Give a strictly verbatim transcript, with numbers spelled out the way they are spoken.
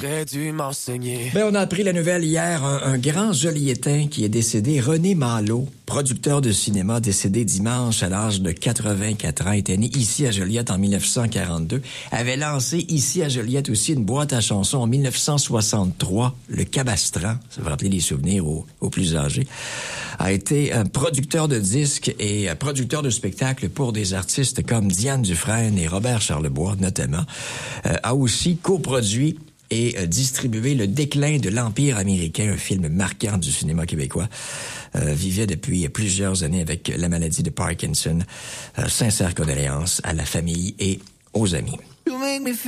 T'aurais dû m'enseigner. Ben, on a appris la nouvelle hier. Un, un grand joliétain qui est décédé, René Malo, producteur de cinéma, décédé dimanche à l'âge de quatre-vingt-quatre ans, était né ici à Joliette en dix-neuf cent quarante-deux. Avait lancé ici à Joliette aussi une boîte à chansons en dix-neuf cent soixante-trois, le Cabastran. Ça va rappeler les souvenirs aux, aux plus âgés. A été un producteur de disques et un producteur de spectacles pour des artistes comme Diane Dufresne et Robert Charlebois, notamment. Euh, a aussi coproduit et euh, distribué Le déclin de l'Empire américain, un film marquant du cinéma québécois. Euh, vivait depuis plusieurs années avec la maladie de Parkinson. Euh, sincères condoléances à la famille et aux amis.